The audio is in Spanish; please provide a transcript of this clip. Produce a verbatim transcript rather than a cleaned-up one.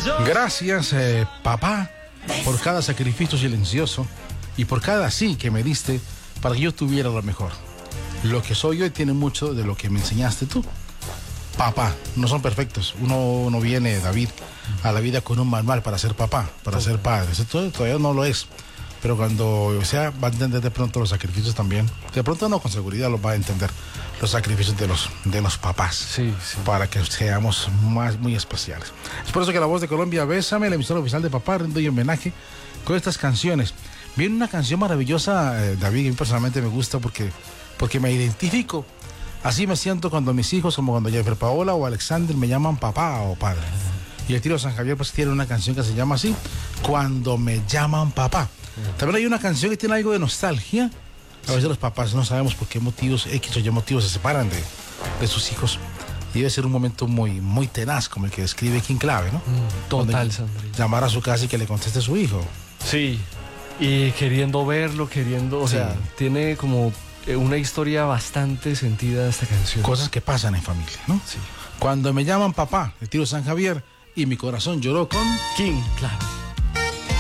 Gracias, eh, papá, por cada sacrificio silencioso y por cada sí que me diste para que yo tuviera lo mejor. Lo que soy hoy tiene mucho de lo que me enseñaste tú. Papá, no son perfectos. Uno no viene, David, a la vida con un manual para ser papá, para ser padre. Eso todavía no lo es. Pero cuando sea, va a entender de pronto los sacrificios también. De pronto no, con seguridad los va a entender. Los sacrificios de los, de los papás. Sí, sí. Para que seamos más, muy especiales. Es por eso que La Voz de Colombia, Bésame, la emisora oficial de papá, rindo y homenaje con estas canciones. Viene una canción maravillosa, eh, David, que a mí personalmente me gusta porque, porque me identifico. Así me siento cuando mis hijos, como cuando Jennifer Paola o Alexander, me llaman papá o padre. Y el Trío San Javier pues tiene una canción que se llama así, Cuando me llaman papá. También hay una canción que tiene algo de nostalgia. A veces los papás no sabemos por qué motivos, X o Y motivos, se separan de, de sus hijos. Y debe ser un momento muy, muy tenaz, como el que describe King Clave, ¿no? Mm, total, Sandrito. Llamar a su casa y que le conteste su hijo. Sí, y queriendo verlo, queriendo, o Sí. sea, tiene como una historia bastante sentida esta canción. Cosas que pasan en familia, ¿no? Sí. Cuando me llaman papá, el Trío San Javier, y mi corazón lloró con King Clave.